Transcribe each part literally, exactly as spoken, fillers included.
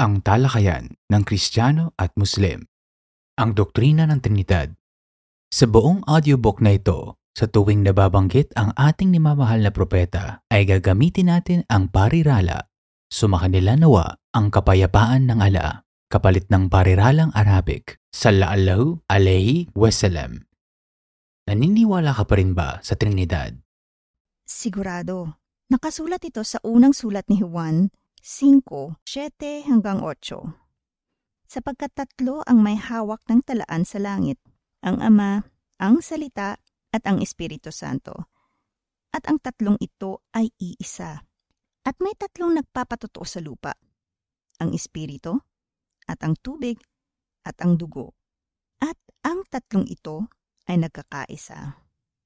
Ang talakayan ng Kristiyano at Muslim. Ang doktrina ng Trinidad. Sa buong audiobook na ito, sa tuwing nababanggit ang ating nimamahal na propeta, ay gagamitin natin ang parirala. Sumakanila nawa ang kapayapaan ng ala, kapalit ng pariralang Arabic, Sallallahu Alaihi Wasallam. Naniniwala ka pa rin ba sa Trinidad? Sigurado. Nakasulat ito sa unang sulat ni Juan, five, seven hanggang eight. Sapagkat tatlo ang may hawak ng talaan sa langit, ang Ama, ang Salita, at ang Espiritu Santo. At ang tatlong ito ay iisa. At may tatlong nagpapatotoo sa lupa, ang Espiritu, at ang tubig, at ang dugo. At ang tatlong ito ay nagkakaisa.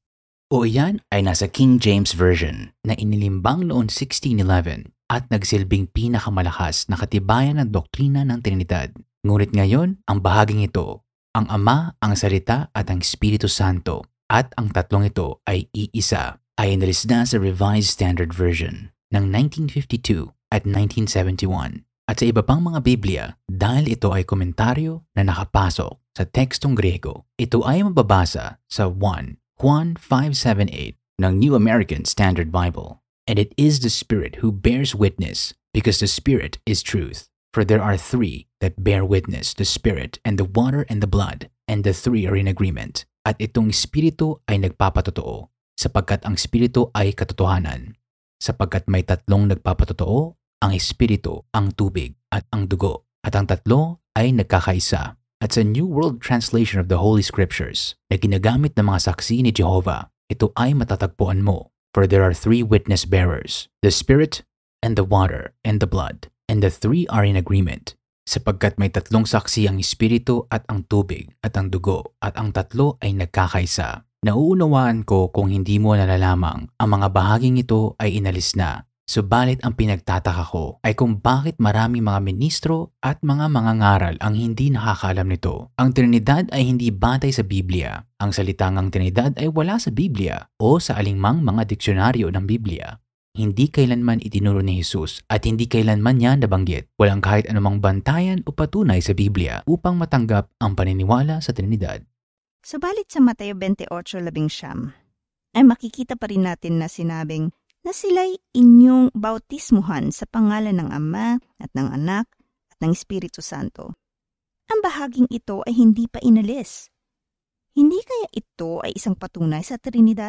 O iyan ay nasa King James Version na inilimbang noong sixteen eleven at nagsilbing pinakamalakas na katibayan ng doktrina ng Trinidad. Ngunit ngayon, ang bahaging ito, ang Ama, ang Salita at ang Espiritu Santo at ang tatlong ito ay iisa, ay inalis na sa Revised Standard Version ng nineteen fifty-two at nineteen seventy-one at sa iba pang mga Biblia dahil ito ay komentaryo na nakapasok sa tekstong Griego. Ito ay mababasa sa one Juan five seven eight ng New American Standard Bible. And it is the Spirit who bears witness, because the Spirit is truth. For there are three that bear witness, the Spirit and the water and the blood, and the three are in agreement. At itong Espiritu ay nagpapatotoo, sapagkat ang Espiritu ay katotohanan. Sapagkat may tatlong nagpapatotoo, ang Espiritu, ang tubig, at ang dugo. At ang tatlo ay nagkakaisa. At sa New World Translation of the Holy Scriptures na ginagamit ng mga saksi ni Jehovah, ito ay matatagpuan mo. For there are three witness bearers, the Spirit, and the water, and the blood, and the three are in agreement. Sapagkat may tatlong saksi ang Espiritu at ang tubig at ang dugo, at ang tatlo ay nagkakaisa. Nauunawaan ko kung hindi mo nalalamang ang mga bahaging ito ay inalis na. Subalit ang pinagtataka ko ay kung bakit maraming mga ministro at mga mangangaral ang hindi nakakaalam nito. Ang Trinidad ay hindi batay sa Biblia. Ang salitang ang Trinidad ay wala sa Biblia o sa alingmang mga diksyonaryo ng Biblia. Hindi kailanman itinuro ni Jesus at hindi kailanman niya nabanggit. Walang kahit anumang bantayan o patunay sa Biblia upang matanggap ang paniniwala sa Trinidad. Subalit sa Mateo twenty-eight eleven, ay makikita pa rin natin na sinabing na sila'y inyong bautismuhan sa pangalan ng Ama at ng Anak at ng Espiritu Santo. Ang bahaging ito ay hindi pa inalis. Hindi kaya ito ay isang patunay sa Trinidad?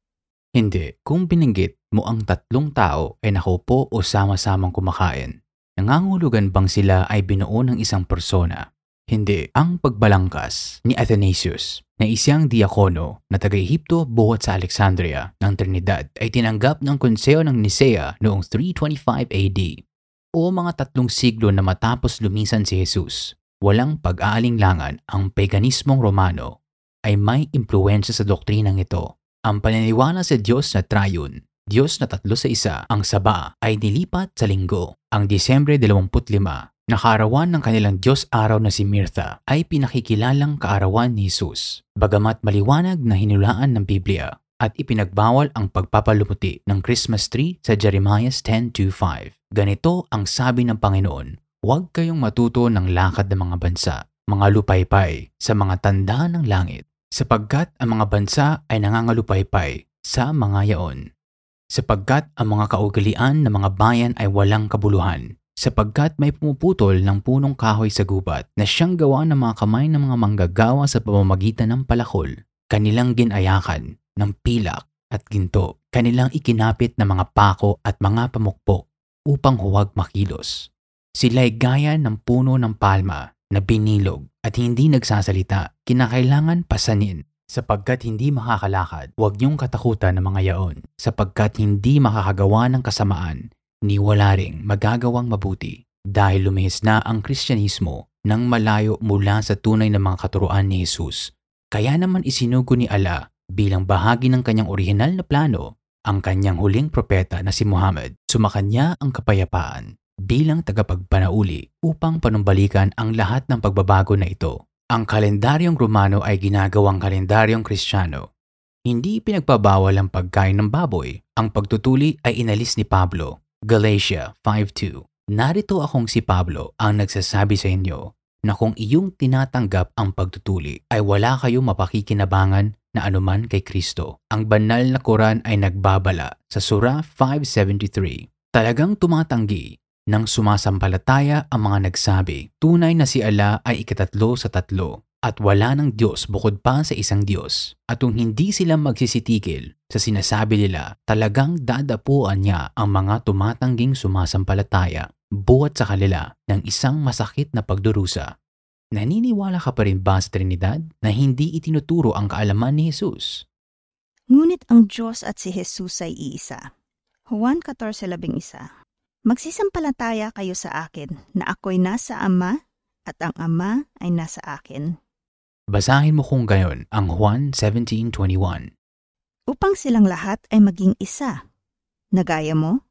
Hindi. Kung binanggit mo ang tatlong tao ay nakaupo o sama-samang kumakain, nangangahulugan bang sila ay binuo ng isang persona? Hindi. Ang pagbalangkas ni Athanasius na isang diakono na taga-Ehipto buhat sa Alexandria ng Trinidad ay tinanggap ng Konseo ng Nicea noong three twenty-five A D o mga tatlong siglo na matapos lumisan si Jesus. Walang pag-aalinlangan ang paganismong Romano ay may impluwensya sa doktrinang ito. Ang paniniwala sa Diyos na Triune, Diyos na tatlo sa isa, ang Saba, ay nilipat sa linggo. Ang Disyembre twenty-five, na kaarawan ng kanilang Diyos araw na si Mirtha, ay pinakikilalang kaarawan ni Jesus. Bagamat maliwanag na hinulaan ng Biblia at ipinagbawal ang pagpapalumuti ng Christmas tree sa Jeremiah ten two five. Ganito ang sabi ng Panginoon, huwag kayong matuto ng lakad ng mga bansa, mga lupaypay, sa mga tanda ng langit, sapagkat ang mga bansa ay nangangalupaypay sa mga yaon. Sapagkat ang mga kaugalian ng mga bayan ay walang kabuluhan, sapagkat may pumuputol ng punong kahoy sa gubat na siyang gawa ng mga kamay ng mga manggagawa sa pamamagitan ng palakol. Kanilang ginayakan ng pilak at ginto, kanilang ikinapit ng mga pako at mga pamukpok upang huwag makilos. Sila'y gaya ng puno ng palma na binilog at hindi nagsasalita, kinakailangan pasanin. Sapagkat hindi makakalakad, huwag niyong katakutan ng mga yaon, sapagkat hindi makakagawa ng kasamaan, ni wala ring magagawang mabuti, dahil lumihis na ang Kristyanismo nang malayo mula sa tunay na mga katuruan ni Jesus. Kaya naman isinugo ni Allah bilang bahagi ng kanyang orihinal na plano ang kanyang huling propeta na si Muhammad. Sumakanya ang kapayapaan bilang tagapagpanauli upang panumbalikan ang lahat ng pagbabago na ito. Ang kalendaryong Romano ay ginagawang kalendaryong Kristiyano. Hindi pinagpabawal ang pagkain ng baboy. Ang pagtutuli ay inalis ni Pablo. Galatia five two. Narito akong si Pablo ang nagsasabi sa inyo na kung iyong tinatanggap ang pagtutuli ay wala kayong mapakikinabangan na anuman kay Kristo. Ang banal na Quran ay nagbabala sa Surah five seventy-three. Talagang tumatanggi ng sumasampalataya ang mga nagsabi, tunay na si Allah ay ikatatlo sa tatlo at wala ng Diyos bukod pa sa isang Diyos. At kung hindi sila magsisitigil sa sinasabi nila, talagang dadapuan niya ang mga tumatangging sumasampalataya buhat sa kanila ng isang masakit na pagdurusa. Naniniwala ka pa rin ba sa Trinidad na hindi itinuturo ang kaalaman ni Jesus? Ngunit ang Diyos at si Jesus ay iisa. Juan fourteen eleven. Magsisampalataya kayo sa akin na ako'y nasa Ama at ang Ama ay nasa akin. Basahin mo kung gayon ang Juan seventeen twenty-one. Upang silang lahat ay maging isa. Nagaya mo,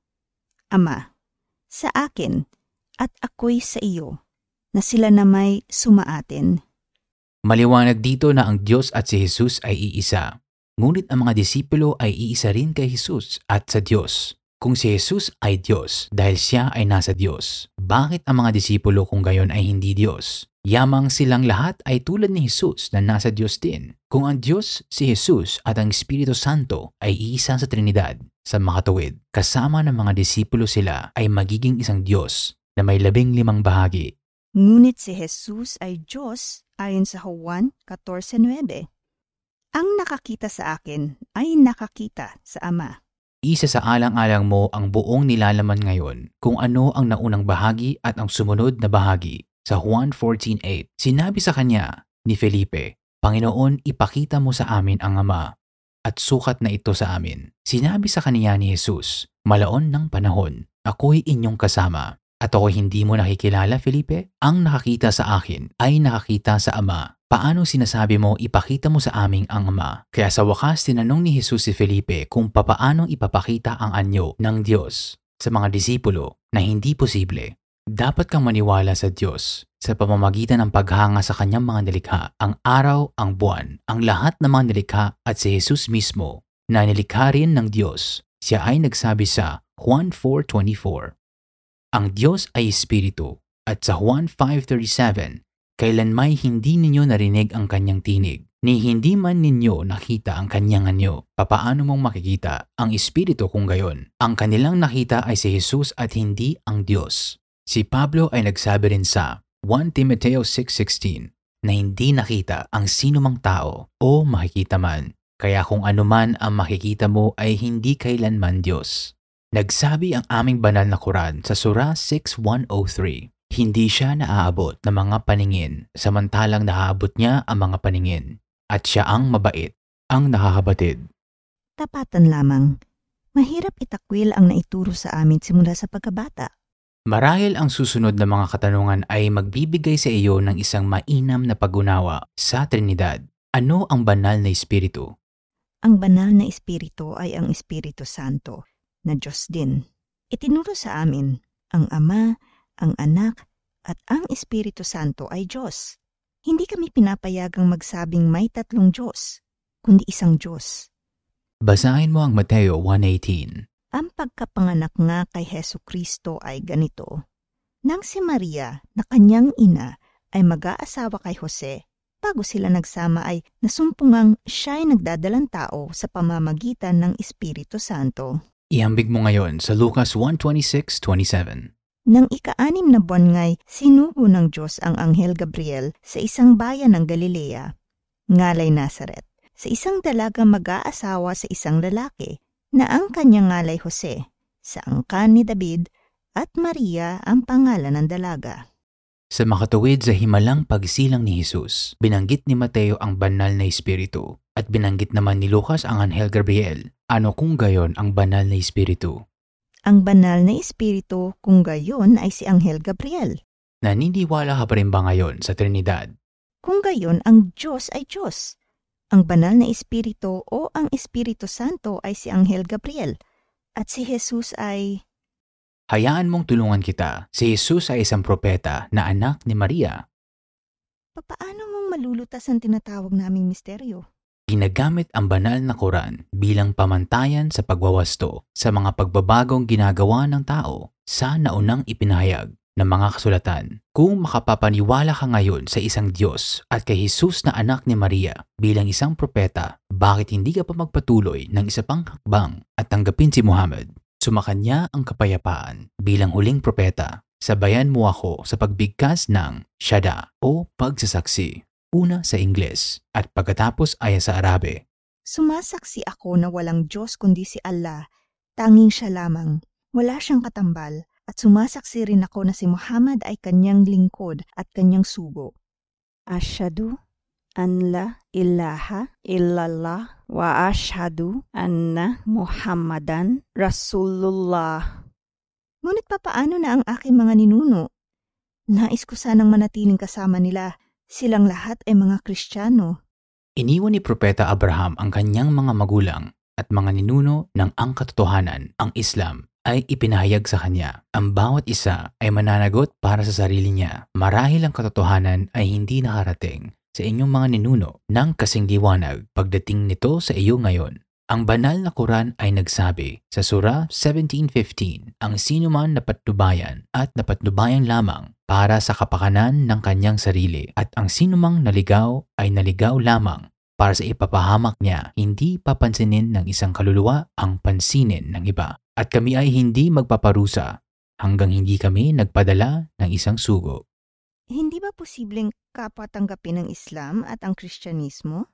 Ama, sa akin at ako'y sa iyo, na sila na may sumaatin. Maliwanag dito na ang Diyos at si Jesus ay iisa. Ngunit ang mga disipulo ay iisa rin kay Jesus at sa Diyos. Kung si Jesus ay Diyos dahil siya ay nasa Diyos, bakit ang mga disipulo kung gayon ay hindi Diyos? Yamang silang lahat ay tulad ni Jesus na nasa Diyos din. Kung ang Diyos, si Jesus at ang Espiritu Santo ay iisa sa Trinidad, sa makatuwid, kasama ng mga disipulo sila ay magiging isang Diyos na may labing limang bahagi. Ngunit si Jesus ay Diyos ayon sa Juan fourteen nine. Ang nakakita sa akin ay nakakita sa Ama. Isa sa alang-alang mo ang buong nilalaman ngayon kung ano ang naunang bahagi at ang sumunod na bahagi. Sa Juan fourteen eight, sinabi sa kanya ni Felipe, Panginoon, ipakita mo sa amin ang Ama at sukat na ito sa amin. Sinabi sa kanya ni Jesus, malaon ng panahon, ako'y inyong kasama. At ako'y hindi mo nakikilala, Felipe? Ang nakakita sa akin ay nakakita sa Ama. Paano sinasabi mo ipakita mo sa aming ang Ama? Kaya sa wakas tinanong ni Jesus si Felipe kung papaanong ipapakita ang anyo ng Diyos sa mga disipulo na hindi posible. Dapat kang maniwala sa Diyos sa pamamagitan ng paghanga sa kanyang mga nilikha, ang araw, ang buwan, ang lahat ng mga nilikha at si Jesus mismo na nilikha rin ng Diyos. Siya ay nagsabi sa Juan four twenty-four. Ang Diyos ay Espiritu at sa Juan five thirty-seven, kailanmay hindi ninyo narinig ang kanyang tinig, ni hindi man ninyo nakita ang kanyang anyo. Papaano mong makikita ang Espiritu kung gayon? Ang kanilang nakita ay si Jesus at hindi ang Diyos. Si Pablo ay nagsabi rin sa First Timothy six sixteen na hindi nakita ang sinumang tao o makikita man. Kaya kung anuman ang makikita mo ay hindi kailanman Diyos. Nagsabi ang aming banal na Quran sa Surah six one oh three, hindi siya naaabot ng mga paningin, samantalang naaabot niya ang mga paningin. At siya ang mabait, ang nakakabatid. Tapatan lamang, mahirap itakwil ang naituro sa amin simula sa pagkabata. Marahil ang susunod na mga katanungan ay magbibigay sa iyo ng isang mainam na pag-unawa sa Trinidad. Ano ang banal na Espiritu? Ang banal na Espiritu ay ang Espiritu Santo, na Diyos din. Itinuro sa amin, ang Ama, ang Anak, at ang Espiritu Santo ay Diyos. Hindi kami pinapayagang magsabing may tatlong Diyos, kundi isang Diyos. Basahin mo ang Mateo one eighteen. Ang pagkapanganak nga kay Hesu Kristo ay ganito. Nang si Maria na kanyang ina ay mag-aasawa kay Jose, bago sila nagsama ay nasumpungang siya'y nagdadalang tao sa pamamagitan ng Espiritu Santo. Ihambig mo ngayon sa Lucas one twenty-six twenty-seven. Nang ika-anim na buwan nga'y sinugo ng Diyos ang Anghel Gabriel sa isang bayan ng Galilea, ngalay Nazaret, sa isang dalagang mag-aasawa sa isang lalaki, na ang kanyang ngalay Jose, sa angkan ni David, at Maria ang pangalan ng dalaga. Sa makatuwid sa himalang pagsilang ni Jesus, binanggit ni Mateo ang banal na Espiritu at binanggit naman ni Lucas ang Anghel Gabriel. Ano kung gayon ang banal na Espiritu? Ang banal na Espiritu kung gayon ay si Anghel Gabriel. Naniniwala ka pa rin ba ngayon sa Trinidad? Kung gayon ang Diyos ay Diyos. Ang banal na Espiritu o ang Espiritu Santo ay si Anghel Gabriel at si Jesus ay... Hayaan mong tulungan kita. Si Jesus ay isang propeta na anak ni Maria. Papaano mong malulutas ang tinatawag naming misteryo? Ginagamit ang banal na Quran bilang pamantayan sa pagwawasto sa mga pagbabagong ginagawa ng tao sa naunang ipinahayag ng mga kasulatan. Kung makapapaniwala ka ngayon sa isang Diyos at kay Jesus na anak ni Maria bilang isang propeta, bakit hindi ka pa magpatuloy ng isa pang hakbang at tanggapin si Muhammad? Sumakanya ang kapayapaan bilang huling propeta. Sabayan mo ako sa pagbigkas ng Shahada o pagsasaksi. Una sa Ingles at pagkatapos ay sa Arabe. Sumasaksi ako na walang Diyos kundi si Allah, tanging siya lamang, wala siyang katambal, at sumasaksi rin ako na si Muhammad ay kanyang lingkod at kanyang sugo. Ashhadu an la ilaha illallah wa ashhadu anna Muhammadan Rasulullah. Ngunit papaano na ang aking mga ninuno? Nais ko sanang manatiling kasama nila. Silang lahat ay mga Kristiyano. Iniwan ni Propeta Abraham ang kanyang mga magulang at mga ninuno ng ang katotohanan, ang Islam, ay ipinahayag sa kanya. Ang bawat isa ay mananagot para sa sarili niya. Marahil ang katotohanan ay hindi nakarating sa inyong mga ninuno ng kasing liwanag pagdating nito sa iyo ngayon. Ang banal na Quran ay nagsabi sa Surah seventeen fifteen, ang sinuman na patnubayan at napatnubayan lamang para sa kapakanan ng kanyang sarili at ang sinumang naligaw ay naligaw lamang para sa ipapahamak niya, hindi papansinin ng isang kaluluwa ang pansinin ng iba. At kami ay hindi magpaparusa hanggang hindi kami nagpadala ng isang sugo. Hindi ba posibleng kapatanggapin ng Islam at ang Kristyanismo?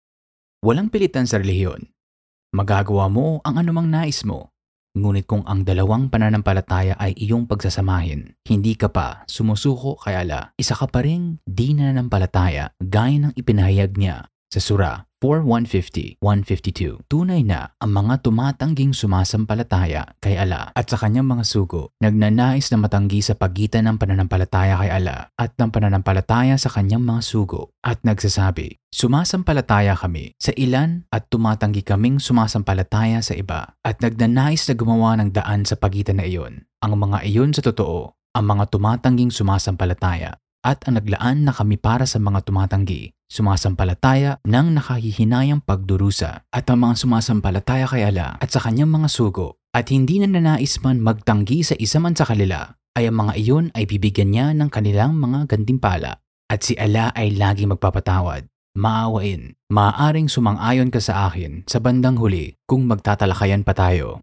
Walang pilitan sa relihiyon. Magagawa mo ang anumang nais mo. Ngunit kung ang dalawang pananampalataya ay iyong pagsasamahin, hindi ka pa sumusuko kay Allah, isa ka pa ring di nananampalataya gaya ng ipinahayag niya sa Surah four one fifty one fifty-two. Tunay na ang mga tumatangging sumasampalataya kay Allah at sa kanyang mga sugo, nagnanais na matanggi sa pagitan ng pananampalataya kay Allah at ng pananampalataya sa kanyang mga sugo at nagsasabi, sumasampalataya kami sa ilan at tumatanggi kaming sumasampalataya sa iba at nagnanais na gumawa ng daan sa pagitan na iyon. Ang mga iyon sa totoo, ang mga tumatangging sumasampalataya at ang naglaan na kami para sa mga tumatanggi, sumasampalataya ng nakahihinayang pagdurusa at ang mga sumasampalataya kay Allah at sa kanyang mga sugo at hindi na nanais man magtanggi sa isa man sa kanila, ay ang mga iyon ay bibigyan niya ng kanilang mga gantimpala at si Allah ay laging magpapatawad, maawain. Maaaring sumang-ayon ka sa akin sa bandang huli kung magtatalakayan pa tayo.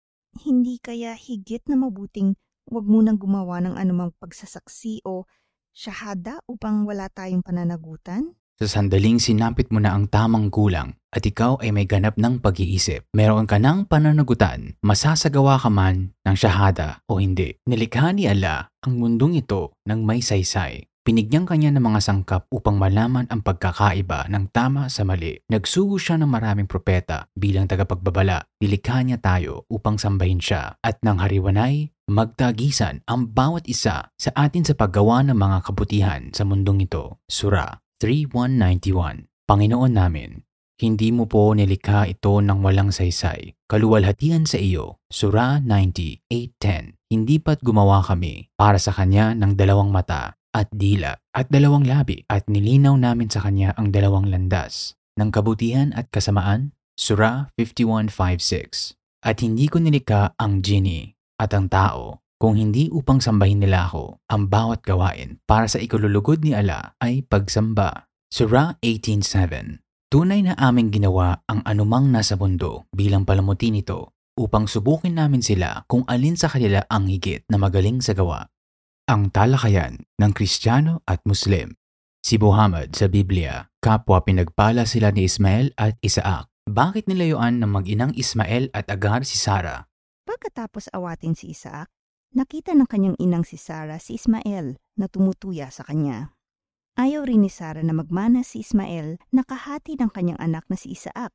Hindi kaya higit na mabuting huwag munang gumawa ng anumang pagsasaksi o Shahada upang wala tayong pananagutan? Sa sandaling sinapit mo na ang tamang kulang at ikaw ay may ganap ng pag-iisip, meron ka ng pananagutan, masasagawa ka man ng Shahada o hindi. Nilikha ni Allah ang mundong ito ng may saysay. Pinigyan kanya ng mga sangkap upang malaman ang pagkakaiba ng tama sa mali. Nagsugo siya ng maraming propeta bilang tagapagbabala. Nilikha niya tayo upang sambahin siya at nang hariwanay, magtagisan ang bawat isa sa atin sa paggawa ng mga kabutihan sa mundong ito. Surah three one ninety-one. Panginoon namin, hindi mo po nilikha ito ng walang saysay. Kaluwalhatian sa iyo. Surah ninety eight ten. Hindi pa't gumawa kami para sa kanya ng dalawang mata at dila at dalawang labi at nilinaw namin sa kanya ang dalawang landas ng kabutihan at kasamaan. Surah fifty-one fifty-six. At hindi ko nilikha ang genie at ang tao kung hindi upang sambahin nila ako. Ang bawat gawain para sa ikalulugod ni Allah ay pagsamba. Surah eighteen seven. Tunay na aming ginawa ang anumang nasa mundo bilang palamuti nito upang subukin namin sila kung alin sa kanila ang higit na magaling sa gawa. Ang talakayan ng Kristiyano at Muslim. Si Muhammad sa Biblia, kapwa pinagpala sila ni Ismael at Isaac. Bakit nilayuan ng mag-inang Ismael at Agar si Sarah? Pagkatapos awatin si Isaac, nakita ng kanyang inang si Sarah si Ismael na tumutuya sa kanya. Ayaw rin ni Sarah na magmana si Ismael na kahati ng kanyang anak na si Isaac.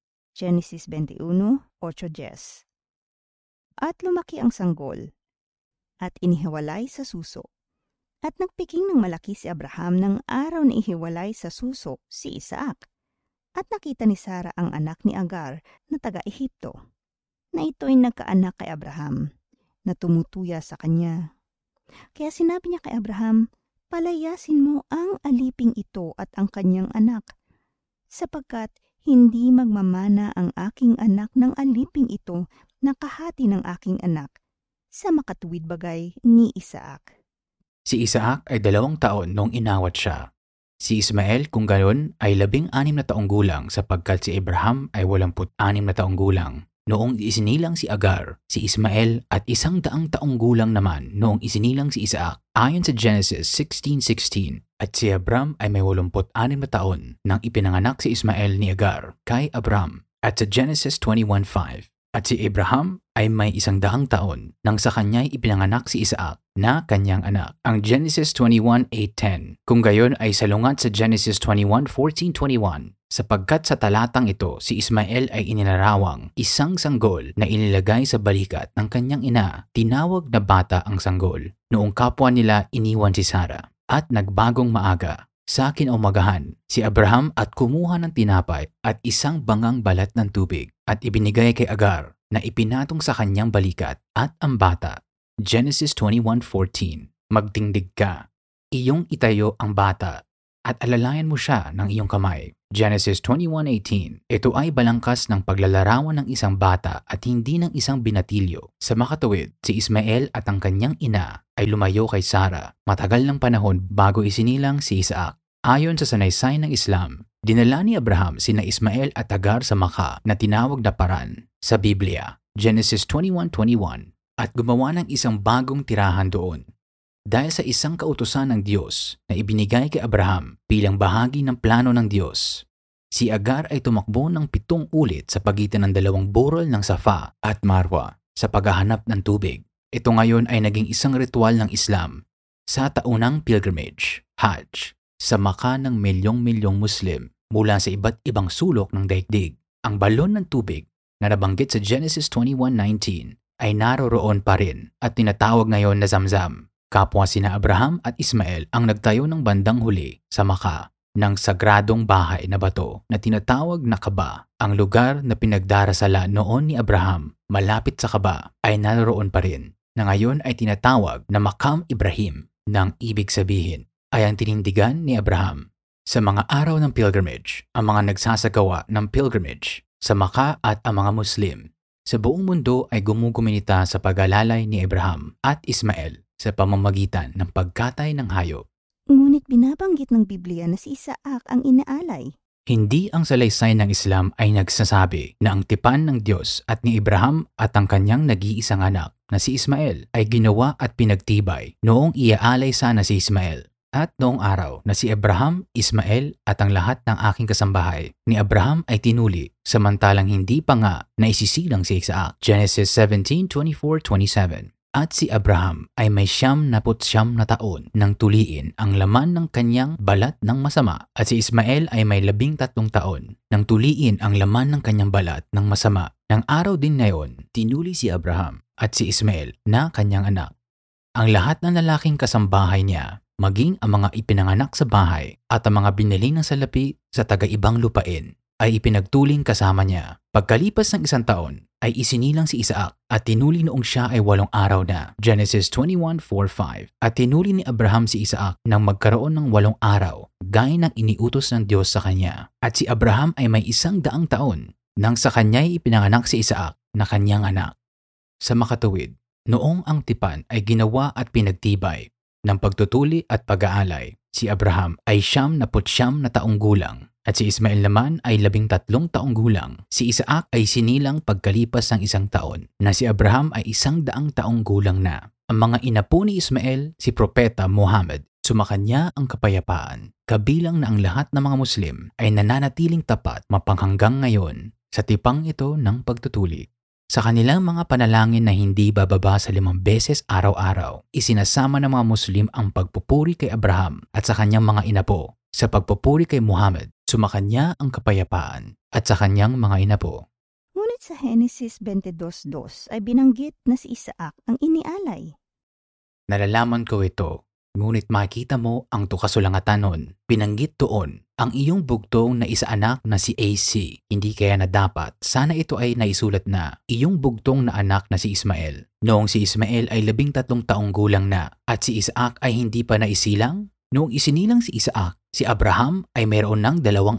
Genesis twenty-one, eight ten. At lumaki ang sanggol at inihiwalay sa suso. At nagpiking ng malaki si Abraham ng araw na ihiwalay sa suso si Isaac. At nakita ni Sarah ang anak ni Agar na taga-Ehipto, na ito'y nagkaanak kay Abraham, na tumutuya sa kanya. Kaya sinabi niya kay Abraham, palayasin mo ang aliping ito at ang kanyang anak, sapagkat Hindi magmamana ang aking anak ng aliping ito na kahati ng aking anak, sa makatuwid bagay ni Isaac. Si Isaac ay dalawang taon noong inawat siya. Si Ismael kung gayon ay labing anim na taong gulang sapagkat si Abraham ay walamput anim na taong gulang. Noong isinilang si Agar, si Ismael at isang daang taong gulang naman noong isinilang si Isaac ayon sa Genesis sixteen sixteen. At si Abram ay may walumput anim na taon nang ipinanganak si Ismael ni Agar kay Abram. At sa Genesis twenty-one five. At si Abraham ay may isang daang taon nang sa kanya'y ipinanganak si Isaac na kanyang anak. Ang Genesis twenty-one eight ten. Kung gayon ay salungat sa Genesis twenty-one fourteen twenty-one. Sapagkat sa talatang ito, si Ismael ay inilarawang isang sanggol na inilagay sa balikat ng kanyang ina. Tinawag na bata ang sanggol. Noong kapwa nila iniwan si Sarah. At nagbagong maaga, sa kinaumagahan, si Abraham at kumuha ng tinapay at isang bangang balat ng tubig at ibinigay kay Agar na ipinatong sa kanyang balikat at ang bata. Genesis twenty-one fourteen. Magtindig ka, iyong itayo ang bata at alalayan mo siya ng iyong kamay. Genesis twenty-one eighteen. Ito ay balangkas ng paglalarawan ng isang bata at hindi ng isang binatilyo. Sa makatuwid, si Ismael at ang kanyang ina ay lumayo kay Sarah matagal ng panahon bago isinilang si Isaac. Ayon sa sanaysay ng Islam, dinala ni Abraham sina Ismael at Agar sa Maka na tinawag na Paran sa Biblia, Genesis twenty-one twenty-one, at gumawa ng isang bagong tirahan doon. Dahil sa isang kautusan ng Diyos na ibinigay kay Abraham bilang bahagi ng plano ng Diyos, si Agar ay tumakbo ng pitong ulit sa pagitan ng dalawang burol ng Safa at Marwa sa paghahanap ng tubig. Ito ngayon ay naging isang ritual ng Islam sa taunang pilgrimage, Hajj, sa Maka ng milyong-milyong Muslim mula sa iba't ibang sulok ng daigdig. Ang balon ng tubig na nabanggit sa Genesis twenty-one nineteen ay naroroon pa rin at tinatawag ngayon na Zamzam. Kapwa sina Abraham at Ismael ang nagtayo ng bandang huli sa Maka ng sagradong bahay na bato na tinatawag na Kaba. Ang lugar na pinagdarasala noon ni Abraham malapit sa Kaba ay naroroon pa rin na ngayon ay tinatawag na Makam Ibrahim, nang ibig sabihin ay ang tinindigan ni Abraham. Sa mga araw ng pilgrimage, ang mga nagsasagawa ng pilgrimage sa Maka at ang mga Muslim sa buong mundo ay gumuguminita sa pag-alalay ni Abraham at Ismael sa pamamagitan ng pagkatay ng hayop. Ngunit binabanggit ng Biblia na si Isaac ang inaalay. Hindi ang salaysay ng Islam ay nagsasabi na ang tipan ng Diyos at ni Abraham at ang kanyang nag-iisang anak na si Ismael ay ginawa at pinagtibay noong iaalay sana si Ismael. At noong araw na si Abraham, Ismael at ang lahat ng aking kasambahay ni Abraham ay tinuli samantalang hindi pa nga naisisilang si Isaac. Genesis seventeen twenty-four twenty-seven. At si Abraham ay may siyam na putsyam na taon nang tuliin ang laman ng kanyang balat ng masama at si Ismael ay may labing tatlong taon nang tuliin ang laman ng kanyang balat ng masama. Nang araw din na yon, tinuli si Abraham at si Ismael na kanyang anak. Ang lahat ng lalaking kasambahay niya, maging ang mga ipinanganak sa bahay at ang mga binili ng salapi sa taga-ibang lupain, ay ipinagtuling kasama niya. Pagkalipas ng isang taon, ay isinilang si Isaac at tinuli noong siya ay walong araw na. Genesis twenty-one four five. At tinuli ni Abraham si Isaac nang magkaroon ng walong araw, gaya ng iniutos ng Diyos sa kanya. At si Abraham ay may isang daang taon nang sa kanya'y ipinanganak si Isaac na kanyang anak. Sa makatuwid, noong ang tipan ay ginawa at pinagtibay ng pagtutuli at pag-aalay, si Abraham ay siyam na putsyam na taong gulang. At si Ismael naman ay labing tatlong taong gulang. Si Isaac ay sinilang pagkalipas ng isang taon, na si Abraham ay isang daang taong gulang na. Ang mga inapo ni Ismael, si Propeta Muhammad, sumakanya ang kapayapaan. Kabilang na ang lahat ng mga Muslim ay nananatiling tapat mapanghanggang ngayon sa tipang ito ng pagtutuli. Sa kanilang mga panalangin na hindi bababa sa limang beses araw-araw, isinasama ng mga Muslim ang pagpupuri kay Abraham at sa kanyang mga inapo. Sa pagpupuri kay Muhammad, sumakanya ang kapayapaan at sa kanyang mga inapo. Ngunit sa Genesis twenty-two two ay binanggit na si Isaac ang inialay. Nalalaman ko ito, ngunit makikita mo ang tukasulangatan nun. Binanggit doon ang iyong bugtong na isa-anak na si A C. Hindi kaya na dapat sana ito ay naisulat na iyong bugtong na anak na si Ismael. Noong si Ismael ay labing tatlong taong gulang na at si Isaac ay hindi pa naisilang? Noong isinilang si Isaac, si Abraham ay mayroon ng dalawang anak.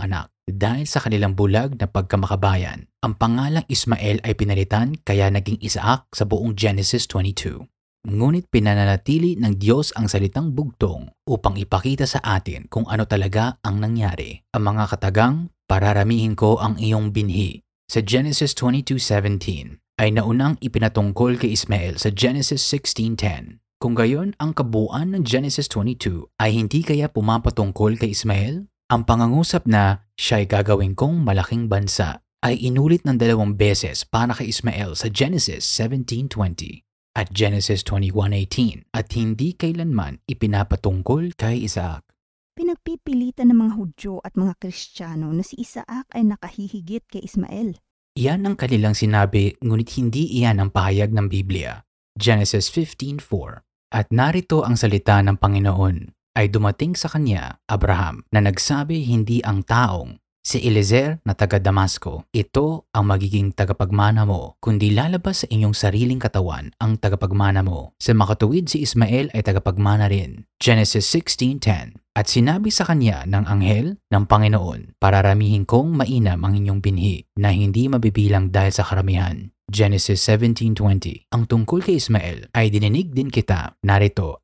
Dahil sa kanilang bulag na pagkamakabayan, ang pangalang Ismael ay pinalitan kaya naging Isaac sa buong Genesis twenty-two. Ngunit pinananatili ng Diyos ang salitang bugtong upang ipakita sa atin kung ano talaga ang nangyari. Ang mga katagang, pararamihin ko ang iyong binhi sa Genesis twenty-two seventeen ay naunang ipinatungkol kay Ismael sa Genesis sixteen ten. Kung gayon, ang kabuuan ng Genesis twenty-two ay hindi kaya pumapatungkol kay Ismael? Ang pangangusap na siya'y gagawin kong malaking bansa ay inulit ng dalawang beses para kay Ismael sa Genesis seventeen twenty at Genesis twenty-one eighteen at hindi kailanman ipinapatungkol kay Isaac. Pinagpipilitan ng mga Hudyo at mga Kristiyano na si Isaac ay nakahihigit kay Ismael. Iyan ang kanilang sinabi, ngunit hindi iyan ang pahayag ng Biblia. Genesis fifteen four. At narito ang salita ng Panginoon ay dumating sa kanya, Abraham, na nagsabi hindi ang taong si Eliezer na taga Damasco, ito ang magiging tagapagmana mo, kundi lalabas sa inyong sariling katawan ang tagapagmana mo. Sa makatuwid si Ismael ay tagapagmana rin. Genesis sixteen ten. At sinabi sa kanya ng anghel ng Panginoon, pararamihin kong mainam ang inyong binhi na hindi mabibilang dahil sa karamihan. Genesis seventeen twenty. Ang tungkol kay Ismael ay dininig din kita, narito